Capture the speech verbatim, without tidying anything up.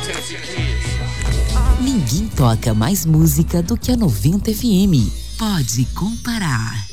Ninguém toca mais música do que a noventa F M. Pode comparar.